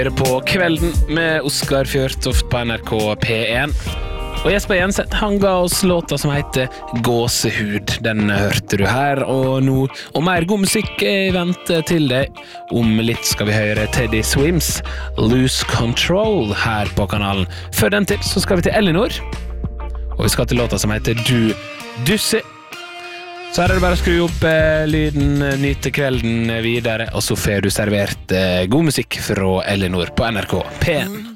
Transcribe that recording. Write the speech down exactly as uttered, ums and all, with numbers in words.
På kvelden med Oskar Fjørtoft på N R K P én. Og Jesper Jenseth, han ga oss låta som heter Gåsehud. Den hørte du her, og nå, og mer god musikk i vente til deg. Om litt skal vi høre Teddy Swims Lose Control her på kanalen. Før den tid så skal vi til Elinor, og vi skal til låta som heter Du Dussi. Så her er det bare å skru opp eh, lyden, nyte kvelden videre, og så får du servert eh, god musikk fra Elinor på N R K P én.